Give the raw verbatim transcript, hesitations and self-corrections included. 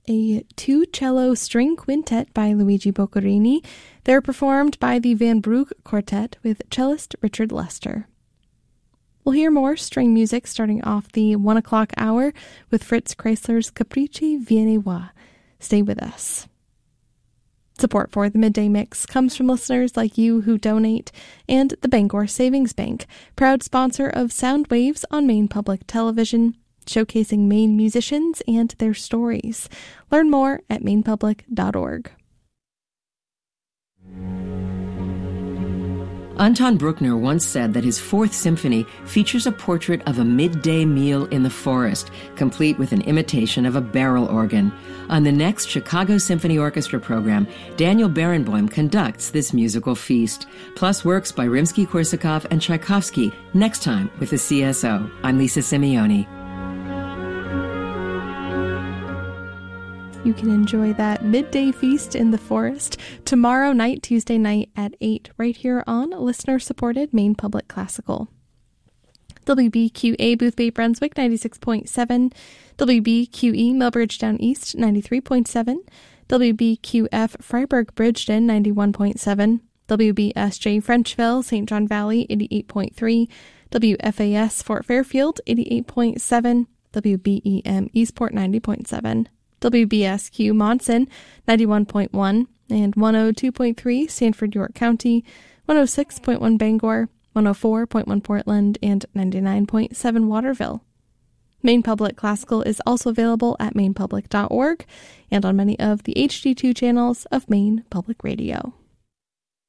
a two-cello string quintet by Luigi Boccherini. They're performed by the Van Brugge Quartet with cellist Richard Lester. We'll hear more string music starting off the one o'clock hour with Fritz Kreisler's Capricci Viennois. Stay with us. Support for the Midday Mix comes from listeners like you who donate, and the Bangor Savings Bank, proud sponsor of Sound Waves on Maine Public Television, showcasing Maine musicians and their stories. Learn more at maine public dot org. Anton Bruckner once said that his Fourth Symphony features a portrait of a midday meal in the forest, complete with an imitation of a barrel organ. On the next Chicago Symphony Orchestra program, Daniel Barenboim conducts this musical feast, plus works by Rimsky-Korsakov and Tchaikovsky, next time with the C S O. I'm Lisa Simeoni. You can enjoy that midday feast in the forest tomorrow night, Tuesday night at eight, right here on listener-supported Maine Public Classical. W B Q A Boothbay Brunswick ninety-six point seven, W B Q E Millbridge Down East ninety-three point seven, W B Q F Freiburg Bridgeton ninety-one point seven, W B S J Frenchville Saint John Valley eighty-eight point three, W F A S Fort Fairfield eighty-eight point seven, W B E M Eastport ninety point seven. W B S Q Monson ninety-one point one and one oh two point three Sanford York County, one oh six point one Bangor, one oh four point one Portland, and ninety-nine point seven Waterville. Maine Public Classical is also available at maine public dot org and on many of the H D two channels of Maine Public Radio.